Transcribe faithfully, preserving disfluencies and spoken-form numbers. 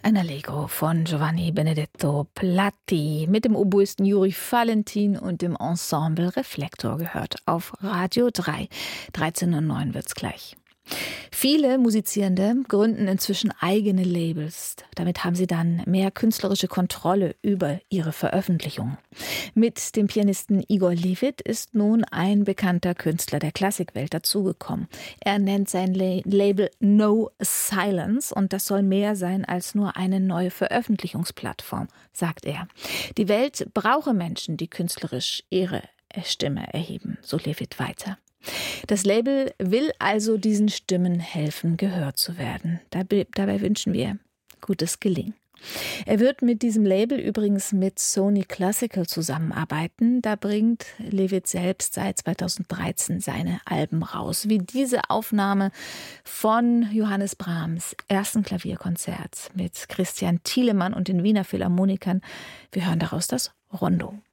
Ein Allegro von Giovanni Benedetto Platti mit dem Oboisten Juri Valentin und dem Ensemble Reflektor gehört auf Radio drei. dreizehn Uhr neun wird's gleich. Viele Musizierende gründen inzwischen eigene Labels. Damit haben sie dann mehr künstlerische Kontrolle über ihre Veröffentlichungen. Mit dem Pianisten Igor Levit ist nun ein bekannter Künstler der Klassikwelt dazugekommen. Er nennt sein La- Label No Silence und das soll mehr sein als nur eine neue Veröffentlichungsplattform, sagt er. Die Welt brauche Menschen, die künstlerisch ihre Stimme erheben, so Levit weiter. Das Label will also diesen Stimmen helfen, gehört zu werden. Dabei wünschen wir gutes Gelingen. Er wird mit diesem Label übrigens mit Sony Classical zusammenarbeiten. Da bringt Levit selbst seit zweitausenddreizehn seine Alben raus. Wie diese Aufnahme von Johannes Brahms' ersten Klavierkonzert mit Christian Thielemann und den Wiener Philharmonikern. Wir hören daraus das Rondo.